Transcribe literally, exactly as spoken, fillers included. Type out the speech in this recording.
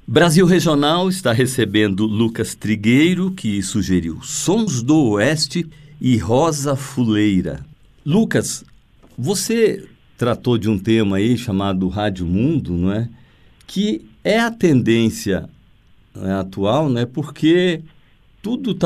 Brasil Regional está recebendo Lucas Trigueiro, que sugeriu Sons do Oeste e Rosa Fuleira. Lucas, você tratou de um tema aí chamado Rádio Mundo, não é? Que é a tendência, não é, atual, né? Porque tudo está